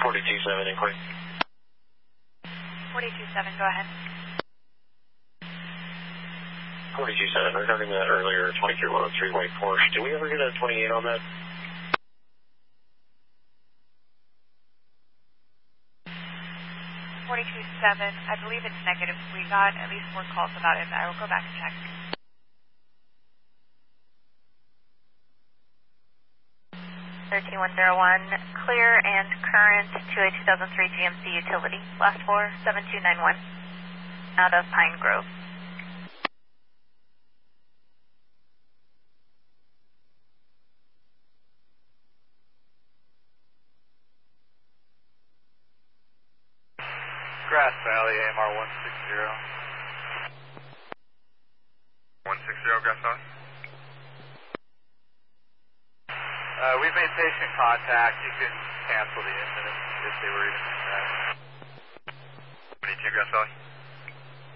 427 inquiry. 427, go ahead. 427, regarding that earlier 23-103 white Porsche, did we ever get a 28 on that? 427, I believe it's negative. We got at least 4 calls about it. I will go back and check. Clear and current to a 2003 GMC utility. Last 47291 out of Pine Grove. Grass Valley, AMR 160. 160, Grass Valley. We've made patient contact. You can cancel the incident if they were even in that. 22, Grass Valley.